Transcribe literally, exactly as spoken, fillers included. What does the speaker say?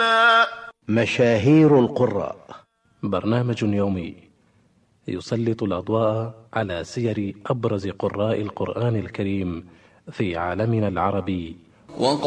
تفضيلا. مشاهير القراء، برنامج يومي يسلط الأضواء على سير أبرز قراء القرآن الكريم في عالمنا العربي.